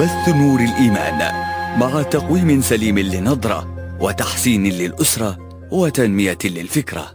بث نور الإيمان مع تقويم سليم للنظرة وتحسين للأسرة وتنمية للفكرة.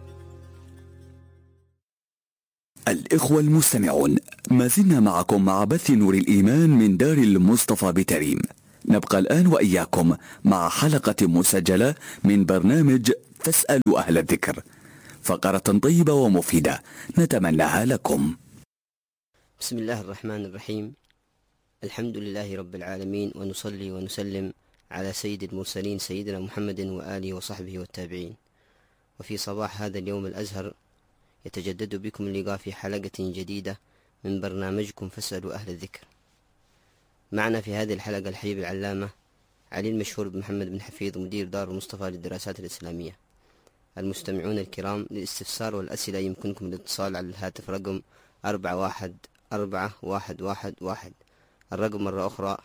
الإخوة المستمعون، ما زلنا معكم مع بث نور الإيمان من دار المصطفى بتريم. نبقى الآن وإياكم مع حلقة مسجلة من برنامج فاسألوا أهل الذكر، فقرة طيبة ومفيدة نتمناها لكم. بسم الله الرحمن الرحيم. الحمد لله رب العالمين، ونصلي ونسلم على سيد المرسلين سيدنا محمد وآله وصحبه والتابعين. وفي صباح هذا اليوم الأزهر يتجدد بكم اللقاء في حلقة جديدة من برنامجكم فاسألوا أهل الذكر. معنا في هذه الحلقة الحبيب العلامة علي المشهور بن محمد بن حفيظ، مدير دار المصطفى للدراسات الإسلامية. المستمعون الكرام، للاستفسار والأسئلة يمكنكم الاتصال على الهاتف رقم 414111. الرقم مرة أخرى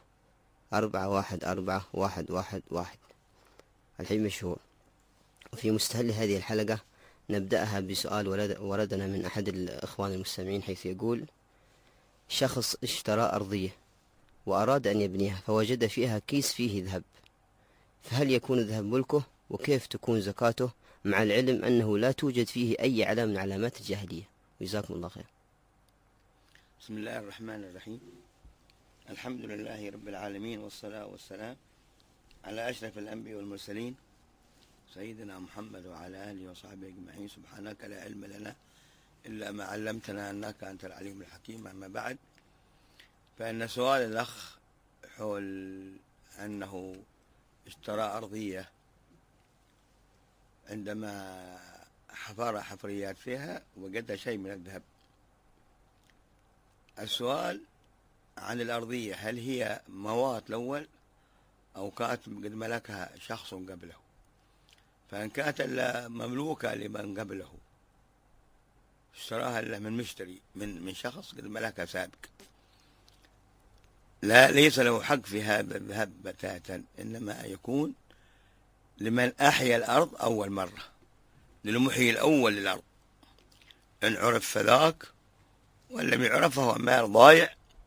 414111. الحبيب مشهور. وفي مستهل هذه الحلقة نبدأها بسؤال وردنا من أحد الإخوان المستمعين، حيث يقول: شخص اشترى أرضية وأراد أن يبنيها، فوجد فيها كيس فيه ذهب، فهل يكون الذهب ملكه؟ وكيف تكون زكاته، مع العلم أنه لا توجد فيه أي علامة من علامات الجاهلية؟ وجزاكم الله خير. بسم الله الرحمن الرحيم. الحمد لله رب العالمين، والصلاة والسلام على أشرف الأنبياء والمرسلين سيدنا محمد وعلى آله وصحبه أجمعين. سبحانك لا علم لنا إلا ما علمتنا أنك أنت العليم الحكيم. أما بعد، فإن سؤال الأخ حول أنه اشترى أرضية عندما حفر حفريات فيها وجد شيء من الذهب. السؤال عن الأرضية، هل هي موات الأول أو كانت قد ملكها شخص قبله؟ فإن كانت مملوكة لمن قبله، اشتراها له من مشتري من شخص قد ملكها سابق، ليس له حق في هذا الذهب بتاتا، إنما يكون لمن أحيا الأرض أول مرة، للمحيي الأول للأرض. إن عرف فذاك، وإن لم يعرف فهو مال ضايع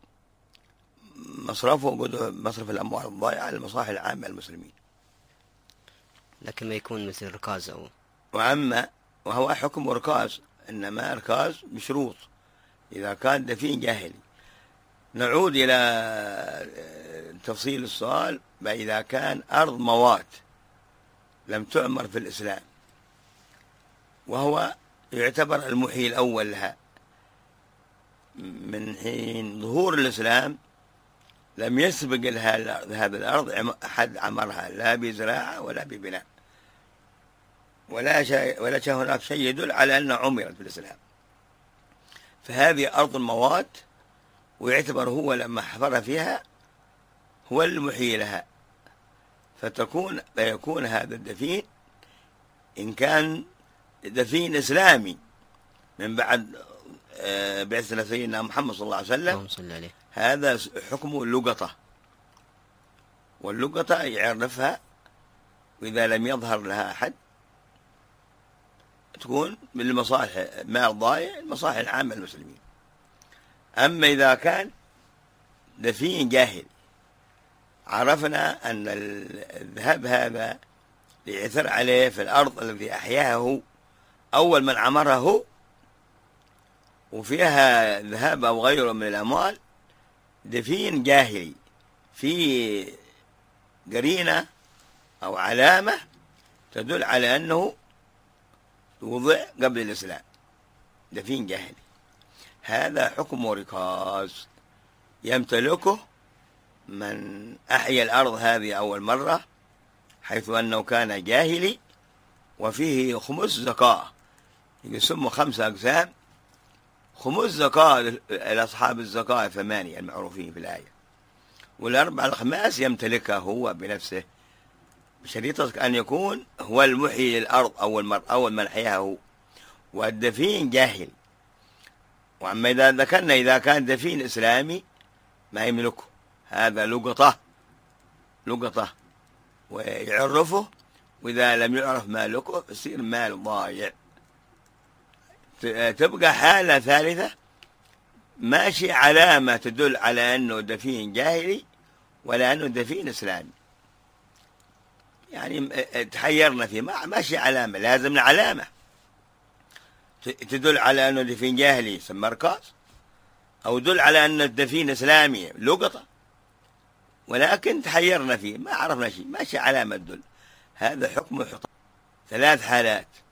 مصرفه مصرف الأموال الضائعة للمصالح العامة للمسلمين. لكن ما يكون مثل ركاز أو وهو حكم ركاز، إنما ركاز بشروط إذا كان دفين جاهلي. نعود إلى تفصيل السؤال. إذا كان أرض موات لم تعمر في الإسلام، وهو يعتبر المحيي الأول لها، من حين ظهور الإسلام لم يسبق لها هذه الأرض أحد عمرها، لا بزراعة ولا ببناء، ولا هناك شيء يدل على أنها عمرت في الإسلام. فهذه أرض الموات، ويعتبر هو لما حفر فيها هو المحيي لها. فيكون هذا الدفين، إن كان دفين إسلامي من بعد بعثة سيدنا محمد صلى الله عليه وسلم، هذا حكمه اللقطة، واللقطة يعرفها، وإذا لم يظهر لها أحد تكون من المصالح مال ضايع، المصالح العامة للمسلمين. أما إذا كان دفين جاهل، عرفنا أن الذهب هذا يعثر عليه في الأرض التي أحياها هو، أول من عمرها هو، وفيها ذهب أو غيره من الأموال، دفين جاهلي في قرينة أو علامة تدل على أنه وضع قبل الإسلام، دفين جاهلي. هذا حكم ركاز يمتلكه من أحيا الأرض هذه أول مرة، حيث أنه كان جاهلي، وفيه خمس زكاة، يقسموا 5 أقسام. خمس زكاة لأصحاب الزكاة 8 المعروفين في الآية، والأربع الخماس يمتلكها هو بنفسه، بشريطة أن يكون هو المحيي للأرض أول من أحياها هو، والدفين جاهل. وأما إذا ذكرنا إذا كان دفين إسلامي ما يملكه، هذا لقطة ويعرفه، وإذا لم يعرف مالكه يصير مال ضايع. تبقى حالة ثالثة، ماشي علامة تدل على أنه دفين جاهلي، ولا أنه دفين إسلامي. يعني تحيرنا فيه، ماشي علامة، لازم علامة تدل على أنه دفين جاهلي يسمى ركاز، أو يدل على أن الدفين إسلامي لقطة، ولكن تحيرنا فيه، ما عرفنا شيء، ماشي علامة تدل. هذا حكم 3 حالات: